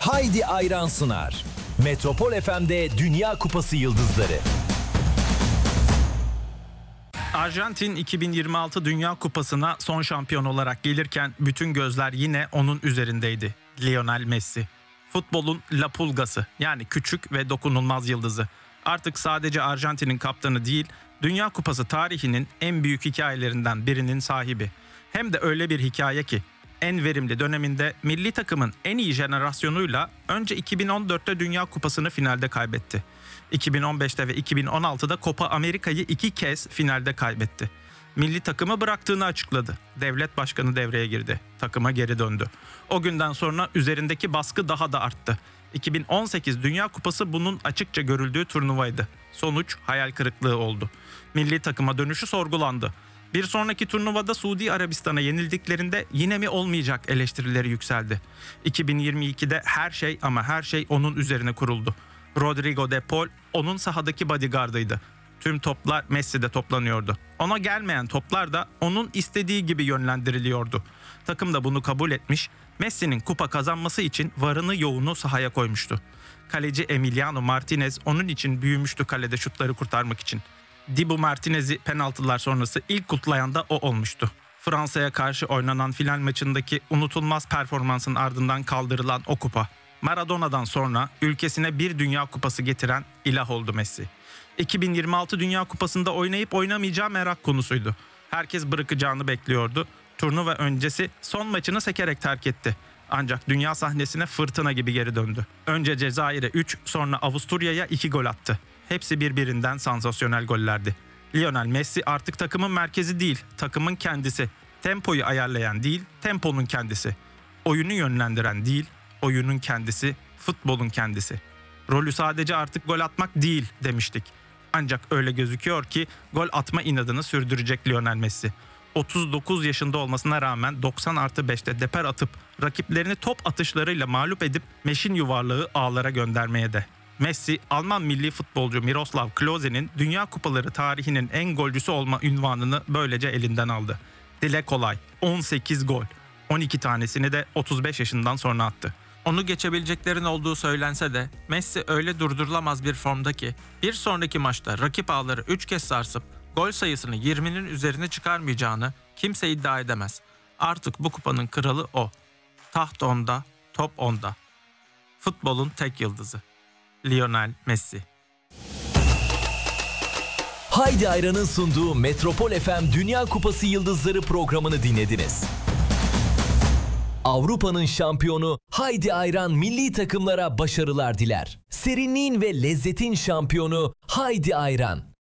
Haydi Ayran sunar. Metropol FM'de Dünya Kupası Yıldızları. Arjantin 2026 Dünya Kupası'na son şampiyon olarak gelirken bütün gözler yine onun üzerindeydi. Lionel Messi. Futbolun La Pulgası, yani küçük ve dokunulmaz yıldızı. Artık sadece Arjantin'in kaptanı değil, Dünya Kupası tarihinin en büyük hikayelerinden birinin sahibi. Hem de öyle bir hikaye ki en verimli döneminde milli takımın en iyi jenerasyonuyla önce 2014'te Dünya Kupası'nı finalde kaybetti. 2015'te ve 2016'da Copa Amerika'yı 2 kez finalde kaybetti. Milli takımı bıraktığını açıkladı. Devlet başkanı devreye girdi. Takıma geri döndü. O günden sonra üzerindeki baskı daha da arttı. 2018 Dünya Kupası bunun açıkça görüldüğü turnuvaydı. Sonuç hayal kırıklığı oldu. Milli takıma dönüşü sorgulandı. Bir sonraki turnuvada Suudi Arabistan'a yenildiklerinde yine mi olmayacak eleştirileri yükseldi. 2022'de her şey ama her şey onun üzerine kuruldu. Rodrigo de Paul onun sahadaki bodyguardıydı. Tüm toplar Messi'de toplanıyordu. Ona gelmeyen toplar da onun istediği gibi yönlendiriliyordu. Takım da bunu kabul etmiş, Messi'nin kupa kazanması için varını yoğunu sahaya koymuştu. Kaleci Emiliano Martinez onun için büyümüştü kalede şutları kurtarmak için. Dibu Martinez'i penaltılar sonrası ilk kutlayan da o olmuştu. Fransa'ya karşı oynanan final maçındaki unutulmaz performansın ardından kaldırılan o kupa. Maradona'dan sonra ülkesine bir Dünya Kupası getiren ilah oldu Messi. 2026 Dünya Kupası'nda oynayıp oynamayacağı merak konusuydu. Herkes bırakacağını bekliyordu. Turnuva öncesi son maçını sekerek terk etti. Ancak dünya sahnesine fırtına gibi geri döndü. Önce Cezayir'e 3, sonra Avusturya'ya 2 gol attı. Hepsi birbirinden sansasyonel gollerdi. Lionel Messi artık takımın merkezi değil, takımın kendisi. Tempoyu ayarlayan değil, temponun kendisi. Oyunu yönlendiren değil, oyunun kendisi, futbolun kendisi. Rolü sadece artık gol atmak değil demiştik. Ancak öyle gözüküyor ki gol atma inadını sürdürecek Lionel Messi. 39 yaşında olmasına rağmen 90+5'te deper atıp rakiplerini top atışlarıyla mağlup edip meşin yuvarlığı ağlara göndermeye de. Messi, Alman milli futbolcu Miroslav Klose'nin Dünya Kupaları tarihinin en golcüsü olma unvanını böylece elinden aldı. Dile kolay, 18 gol. 12 tanesini de 35 yaşından sonra attı. Onu geçebileceklerin olduğu söylense de Messi öyle durdurulamaz bir formda ki bir sonraki maçta rakip ağları 3 kez sarsıp gol sayısını 20'nin üzerine çıkarmayacağını kimse iddia edemez. Artık bu kupanın kralı o. Taht onda, top onda. Futbolun tek yıldızı. Lionel Messi. Haydi Ayran'ın sunduğu Metropol FM Dünya Kupası Yıldızları programını dinlediniz. Avrupa'nın şampiyonu Haydi Ayran milli takımlara başarılar diler. Serinliğin ve lezzetin şampiyonu Haydi Ayran.